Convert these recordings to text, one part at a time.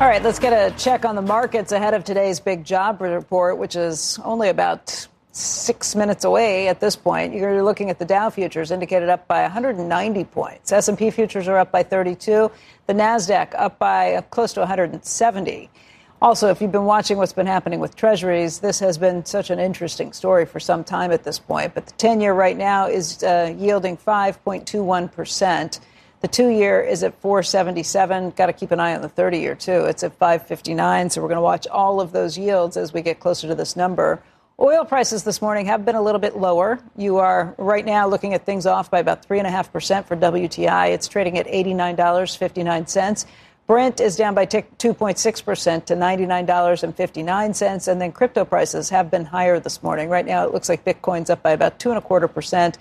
All right, let's get a check on the markets ahead of today's big job report, which is only about 6 minutes away at this point. You're looking at the Dow futures indicated up by 190 points. S&P futures are up by 32. The NASDAQ up by close to 170. Also, if you've been watching what's been happening with treasuries, this has been such an interesting story for some time at this point. But the 10-year right now is yielding 5.21%. The 2-year is at 4.77. Got to keep an eye on the 30-year, too. It's at 5.59. So we're going to watch all of those yields as we get closer to this number. Oil prices this morning have been a little bit lower. You are right now looking at things off by about 3.5% for WTI. It's trading at $89.59. Brent is down by 2.6% to $99.59. And then crypto prices have been higher this morning. Right now, it looks like Bitcoin's up by about 2.25%.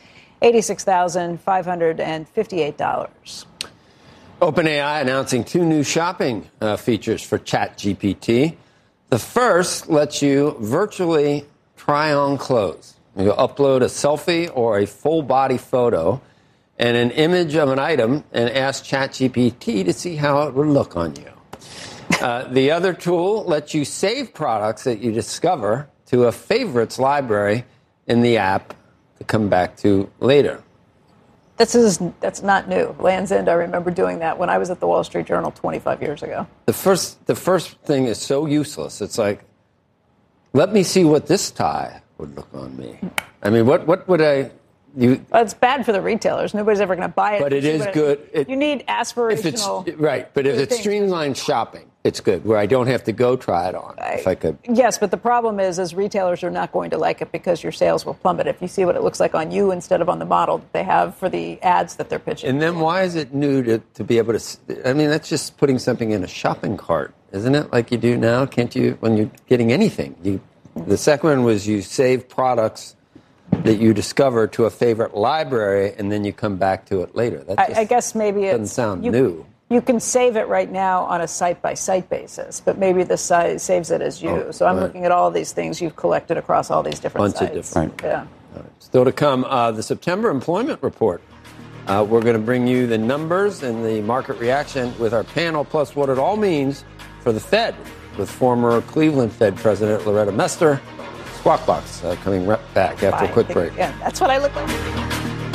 $86,558. OpenAI announcing 2 new shopping features for ChatGPT. The first lets you virtually try on clothes. You upload a selfie or a full body photo and an image of an item and ask ChatGPT to see how it would look on you. The other tool lets you save products that you discover to a favorites library in the app to come back to later. That's not new. Land's End, I remember doing that when I was at the Wall Street Journal 25 years ago. The first thing is so useless. It's like, let me see what this tie would look on me. I mean, what would I... Well, it's bad for the retailers. Nobody's ever going to buy it. But it is good. You need aspirational... Right, but if it's streamlined shopping, it's good, where I don't have to go try it on, if I could. Yes, but the problem is retailers are not going to like it because your sales will plummet if you see what it looks like on you instead of on the model that they have for the ads that they're pitching. And then why is it new to be able to... I mean, that's just putting something in a shopping cart, isn't it, like you do now? Can't you, when you're getting anything? The second one was you save products that you discover to a favorite library, and then you come back to it later. That I guess maybe it doesn't sound new. You can save it right now on a site-by-site basis, but maybe the site saves it as you. So I'm looking at all these things you've collected across all these different sites. Bunch of different. Yeah. Still to come, the September employment report. We're going to bring you the numbers and the market reaction with our panel, plus what it all means for the Fed, with former Cleveland Fed President Loretta Mester. Squawk Box coming right back after a quick break. Yeah, that's what I look like.